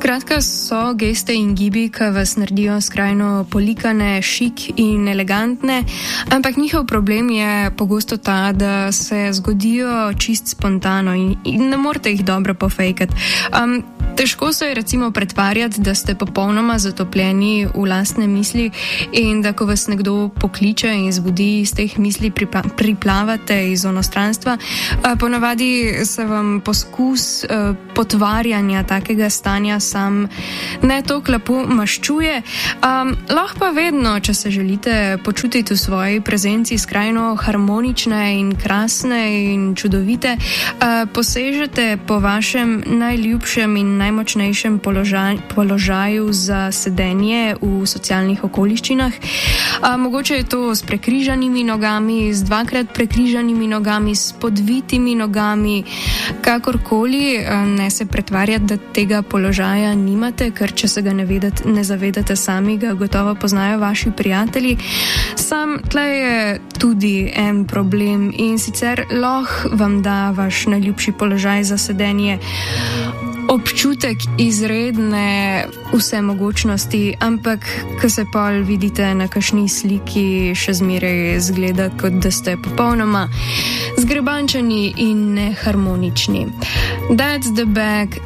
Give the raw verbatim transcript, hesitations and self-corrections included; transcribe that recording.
Skratka, so geste in gibi, ki vas naredijo skrajno polikane, šik in elegantne, ampak njihov problem je pogosto ta, da se zgodijo čist spontano in, in ne morete jih dobro pofejkati. Um, težko se je recimo pretvarjati, da ste popolnoma zatopljeni v lastne misli in da ko vas nekdo pokliče in zbudi iz teh misli, pripla, priplavate iz onostranstva. Uh, ponavadi se vam poskus uh, potvarjanja takega stanja sam ne toliko lepo maščuje. Um, lahko pa vedno, če se želite počutiti v svoji prezenci skrajno harmonične in krasne in čudovite, uh, posežete po vašem najljubšem in najmočnejšem položaj, položaju za sedenje v socialnih okoliščinah. Uh, mogoče je to s prekrižanimi nogami, z dvakrat prekrižanimi nogami, s podvitimi nogami, kakorkoli. Uh, ne se pretvarjati, da tega položaja nimate, ker če se ga ne, vedete, ne zavedate sami, ga gotovo poznajo vaši prijatelji. Sam tle je tudi en problem in sicer lahko vam da vaš najljubši položaj za sedenje občutek izredne vsemogočnosti, ampak ko se pol vidite na kakšni sliki, še zmeraj zgleda, kot da ste popolnoma zgrebančeni in neharmonični. That's the back.